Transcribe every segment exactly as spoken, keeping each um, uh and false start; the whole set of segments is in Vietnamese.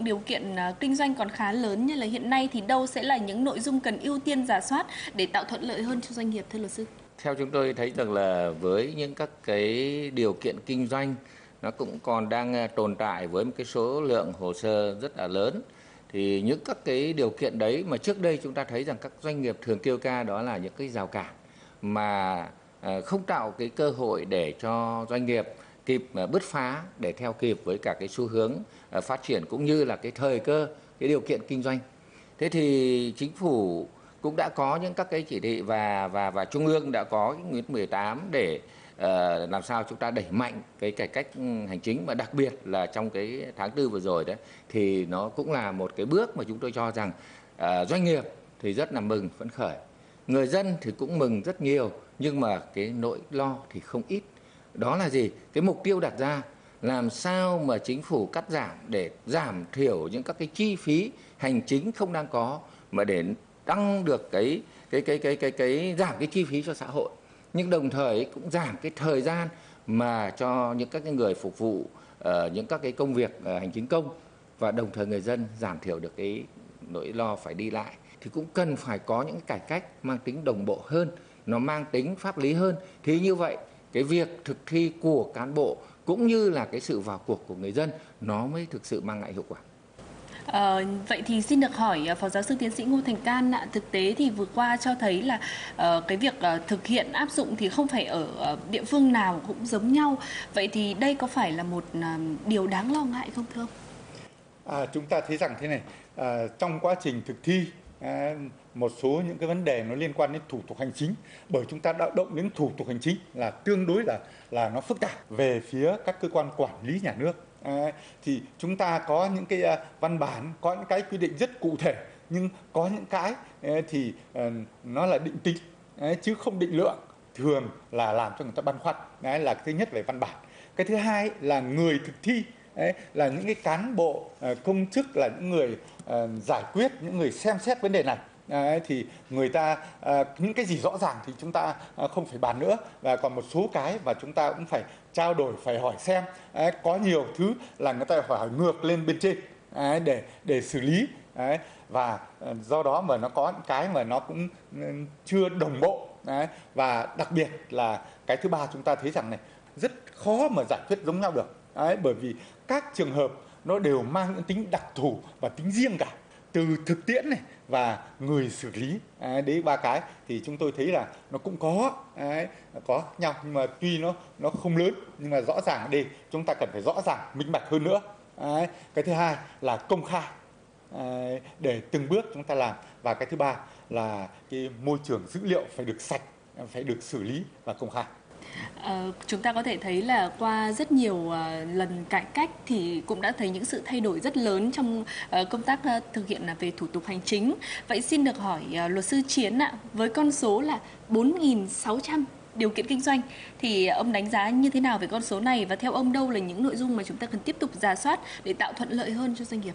điều kiện à, kinh doanh còn khá lớn như là hiện nay thì đâu sẽ là những nội dung cần ưu tiên rà soát để tạo thuận lợi hơn cho doanh nghiệp, thưa luật sư? Theo chúng tôi thấy rằng là với những các cái điều kiện kinh doanh nó cũng còn đang tồn tại với một cái số lượng hồ sơ rất là lớn, thì những các cái điều kiện đấy mà trước đây chúng ta thấy rằng các doanh nghiệp thường kêu ca đó là những cái rào cản mà không tạo cái cơ hội để cho doanh nghiệp kịp bứt phá để theo kịp với cả cái xu hướng phát triển cũng như là cái thời cơ, cái điều kiện kinh doanh. Thế thì chính phủ cũng đã có những các cái chỉ thị và và và trung ương đã có cái nghị quyết mười tám để uh, làm sao chúng ta đẩy mạnh cái cải cách hành chính, mà đặc biệt là trong cái tháng tư vừa rồi đấy thì nó cũng là một cái bước mà chúng tôi cho rằng uh, doanh nghiệp thì rất là mừng phấn khởi, người dân thì cũng mừng rất nhiều, nhưng mà cái nỗi lo thì không ít. Đó là gì? Cái mục tiêu đặt ra làm sao mà chính phủ cắt giảm để giảm thiểu những các cái chi phí hành chính không đang có, mà để tăng được cái cái cái cái cái cái giảm cái chi phí cho xã hội, nhưng đồng thời cũng giảm cái thời gian mà cho những các cái người phục vụ uh, những các cái công việc uh, hành chính công, và đồng thời người dân giảm thiểu được cái nỗi lo phải đi lại. Thì cũng cần phải có những cải cách mang tính đồng bộ hơn, nó mang tính pháp lý hơn, thì như vậy cái việc thực thi của cán bộ cũng như là cái sự vào cuộc của người dân nó mới thực sự mang lại hiệu quả. À, vậy thì xin được hỏi Phó Giáo sư Tiến sĩ Ngô Thành Can ạ, thực tế thì vừa qua cho thấy là uh, cái việc uh, thực hiện áp dụng thì không phải ở uh, địa phương nào cũng giống nhau. Vậy thì đây có phải là một uh, điều đáng lo ngại không thưa ông? À, chúng ta thấy rằng thế này, à, trong quá trình thực thi à, một số những cái vấn đề nó liên quan đến thủ tục hành chính, bởi chúng ta đã động đến thủ tục hành chính là tương đối là là nó phức tạp về phía các cơ quan quản lý nhà nước. À, thì chúng ta có những cái uh, văn bản, có những cái quy định rất cụ thể, nhưng có những cái uh, thì uh, nó là định tính uh, chứ không định lượng, thường là làm cho người ta băn khoăn. Đấy là cái thứ nhất về văn bản. Cái thứ hai là người thực thi, đấy là những cái cán bộ uh, công chức, là những người uh, giải quyết, những người xem xét vấn đề này. Đấy, thì người ta uh, những cái gì rõ ràng thì chúng ta uh, không phải bàn nữa, và còn một số cái và chúng ta cũng phải trao đổi, phải hỏi xem. Đấy, có nhiều thứ là người ta phải hỏi ngược lên bên trên đấy, để để xử lý. Đấy, và uh, do đó mà nó có những cái mà nó cũng uh, chưa đồng bộ. Đấy, và đặc biệt là cái thứ ba, chúng ta thấy rằng này rất khó mà giải quyết giống nhau được. Đấy, bởi vì các trường hợp nó đều mang những tính đặc thù và tính riêng cả, từ thực tiễn này và người xử lý. À, đấy ba cái thì chúng tôi thấy là nó cũng có đấy, có nhau, nhưng mà tuy nó nó không lớn, nhưng mà rõ ràng ở đây chúng ta cần phải rõ ràng, minh bạch hơn nữa. Đấy, cái thứ hai là công khai đấy, để từng bước chúng ta làm, và cái thứ ba là cái môi trường dữ liệu phải được sạch, phải được xử lý và công khai. À, chúng ta có thể thấy là qua rất nhiều uh, lần cải cách thì cũng đã thấy những sự thay đổi rất lớn trong uh, công tác uh, thực hiện uh, về thủ tục hành chính. Vậy xin được hỏi uh, luật sư Chiến ạ, với con số là bốn nghìn sáu trăm điều kiện kinh doanh thì ông đánh giá như thế nào về con số này, và theo ông đâu là những nội dung mà chúng ta cần tiếp tục rà soát để tạo thuận lợi hơn cho doanh nghiệp?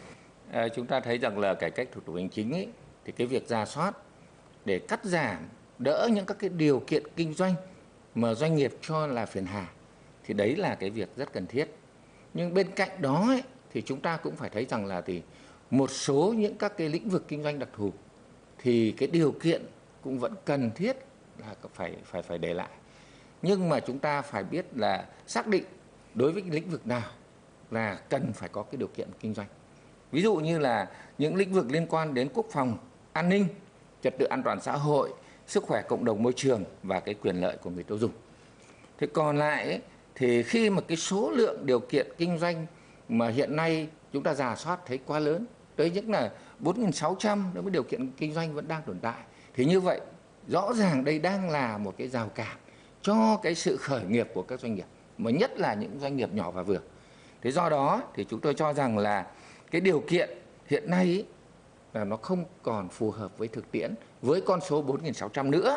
À, chúng ta thấy rằng là cải cách thủ tục hành chính ấy, thì cái việc rà soát để cắt giảm đỡ những các cái điều kiện kinh doanh mà doanh nghiệp cho là phiền hà thì đấy là cái việc rất cần thiết. Nhưng bên cạnh đó ấy, thì chúng ta cũng phải thấy rằng là thì một số những các cái lĩnh vực kinh doanh đặc thù thì cái điều kiện cũng vẫn cần thiết là phải phải phải để lại. Nhưng mà chúng ta phải biết là xác định đối với cái lĩnh vực nào là cần phải có cái điều kiện kinh doanh. Ví dụ như là những lĩnh vực liên quan đến quốc phòng, an ninh, trật tự an toàn xã hội, sức khỏe cộng đồng môi trường và cái quyền lợi của người tiêu dùng. Thế còn lại ấy, thì khi mà cái số lượng điều kiện kinh doanh mà hiện nay chúng ta rà soát thấy quá lớn, tới những là bốn nghìn sáu trăm đối với điều kiện kinh doanh vẫn đang tồn tại, thì như vậy rõ ràng đây đang là một cái rào cản cho cái sự khởi nghiệp của các doanh nghiệp, mà nhất là những doanh nghiệp nhỏ và vừa. Thế do đó thì chúng tôi cho rằng là cái điều kiện hiện nay ấy, là nó không còn phù hợp với thực tiễn với con số bốn nghìn sáu trăm nữa,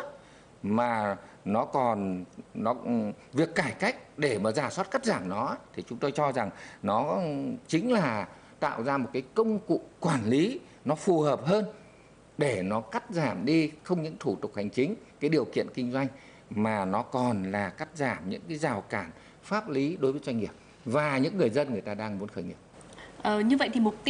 mà nó còn nó việc cải cách để mà rà soát cắt giảm nó thì chúng tôi cho rằng nó chính là tạo ra một cái công cụ quản lý nó phù hợp hơn để nó cắt giảm đi không những thủ tục hành chính, cái điều kiện kinh doanh, mà nó còn là cắt giảm những cái rào cản pháp lý đối với doanh nghiệp và những người dân người ta đang muốn khởi nghiệp. Ờ, như vậy thì mục tiêu